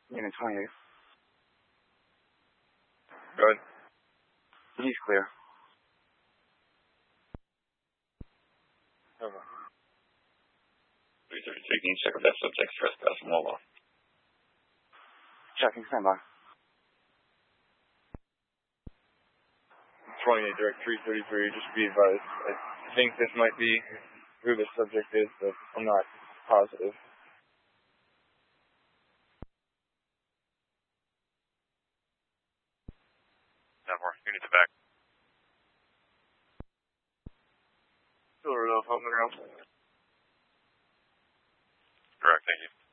Unit 28. Go ahead. He's clear. Over. 333, can you check if that subject trespassing while off? Checking, stand by. 28 direct 333, just be advised. I think this might be who the subject is, but I'm not positive. Never. You need to back. Silver Hill, help me out. Correct, thank you.